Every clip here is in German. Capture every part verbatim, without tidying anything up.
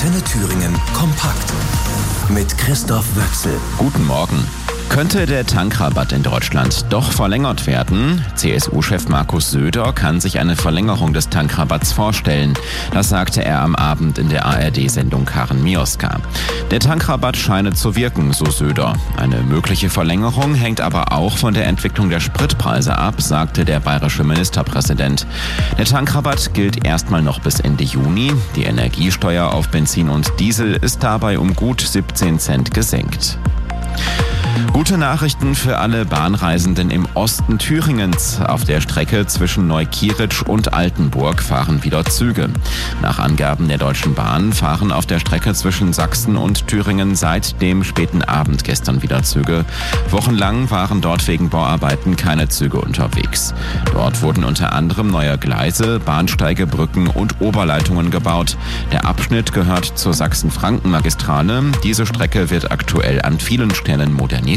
Antenne Thüringen kompakt mit Christoph Wöchsel. Guten Morgen. Könnte der Tankrabatt in Deutschland doch verlängert werden? C S U-Chef Markus Söder kann sich eine Verlängerung des Tankrabatts vorstellen. Das sagte er am Abend in der A R D-Sendung Karen Mioska. Der Tankrabatt scheine zu wirken, so Söder. Eine mögliche Verlängerung hängt aber auch von der Entwicklung der Spritpreise ab, sagte der bayerische Ministerpräsident. Der Tankrabatt gilt erstmal noch bis Ende Juni. Die Energiesteuer auf Benzin und Diesel ist dabei um gut siebzehn Cent gesenkt. Gute Nachrichten für alle Bahnreisenden im Osten Thüringens. Auf der Strecke zwischen Neukieritsch und Altenburg fahren wieder Züge. Nach Angaben der Deutschen Bahn fahren auf der Strecke zwischen Sachsen und Thüringen seit dem späten Abend gestern wieder Züge. Wochenlang waren dort wegen Bauarbeiten keine Züge unterwegs. Dort wurden unter anderem neue Gleise, Bahnsteige, Brücken und Oberleitungen gebaut. Der Abschnitt gehört zur Sachsen-Franken-Magistrale. Diese Strecke wird aktuell an vielen Stellen modernisiert.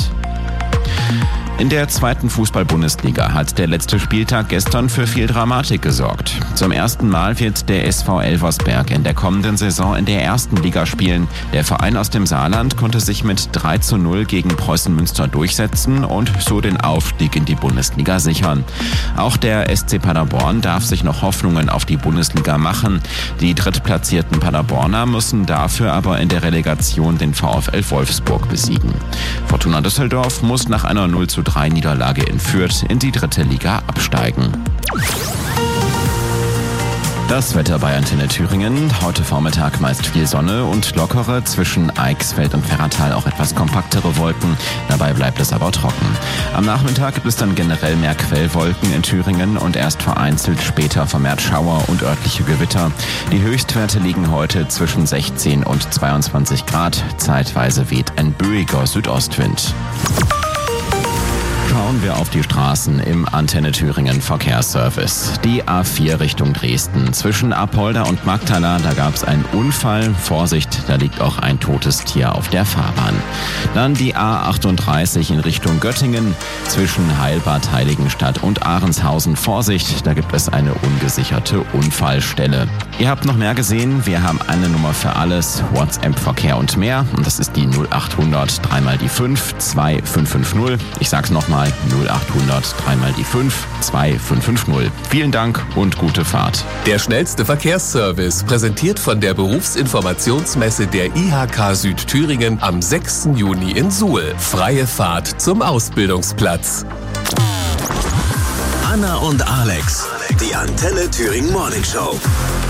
In der zweiten Fußball-Bundesliga hat der letzte Spieltag gestern für viel Dramatik gesorgt. Zum ersten Mal wird der S V Elversberg in der kommenden Saison in der ersten Liga spielen. Der Verein aus dem Saarland konnte sich mit drei zu null gegen Preußen Münster durchsetzen und so den Aufstieg in die Bundesliga sichern. Auch der S C Paderborn darf sich noch Hoffnungen auf die Bundesliga machen. Die drittplatzierten Paderborner müssen dafür aber in der Relegation den VfL Wolfsburg besiegen. Fortuna Düsseldorf muss nach einer null zu drei Niederlage in Fürth in die dritte Liga absteigen. Das Wetter bei Antenne Thüringen. Heute Vormittag meist viel Sonne und lockere, zwischen Eichsfeld und Ferratal auch etwas kompaktere Wolken. Dabei bleibt es aber trocken. Am Nachmittag gibt es dann generell mehr Quellwolken in Thüringen und erst vereinzelt später vermehrt Schauer und örtliche Gewitter. Die Höchstwerte liegen heute zwischen sechzehn und zweiundzwanzig Grad. Zeitweise weht ein böiger Südostwind. Schauen wir auf die Straßen im Antenne Thüringen Verkehrsservice. Die A vier Richtung Dresden. Zwischen Apolda und Magdala, da gab es einen Unfall. Vorsicht, da liegt auch ein totes Tier auf der Fahrbahn. Dann die A achtunddreißig in Richtung Göttingen. Zwischen Heilbad, Heiligenstadt und Ahrenshausen. Vorsicht, da gibt es eine ungesicherte Unfallstelle. Ihr habt noch mehr gesehen. Wir haben eine Nummer für alles. WhatsApp-Verkehr und mehr. Und das ist die null achthundert drei mal die fünf zwei fünf fünf null. Ich sag's nochmal. null achthundert drei mal die fünf zwei fünf fünf null. Vielen Dank und gute Fahrt. Der schnellste Verkehrsservice, präsentiert von der Berufsinformationsmesse der I H K Südthüringen am sechsten Juni in Suhl. Freie Fahrt zum Ausbildungsplatz. Anna und Alex, die Antenne Thüringen Morning Show.